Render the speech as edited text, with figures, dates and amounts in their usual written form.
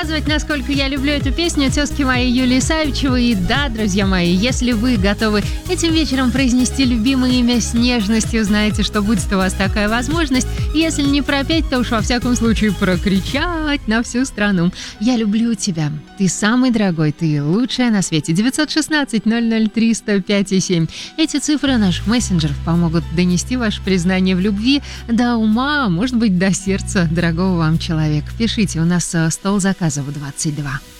рассказывать, насколько я люблю эту песню тезки моей Юлии Савичевой. И да, друзья мои, если вы готовы этим вечером произнести любимое имя с нежностью, знаете, что будет у вас такая возможность. Если не пропеть, то уж во всяком случае прокричать на всю страну. Я люблю тебя. Ты самый дорогой, ты лучшая на свете. 916-003-105-7. Эти цифры наших мессенджеров помогут донести ваше признание в любви до ума, а может быть, до сердца дорогого вам человека. Пишите, у нас стол заказов 22.